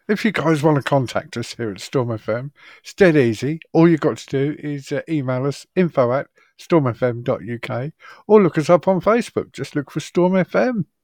if you guys want to contact us here at Storm FM, it's dead easy. All you've got to do is email us info@stormfm.uk or look us up on Facebook. Just look for Storm FM.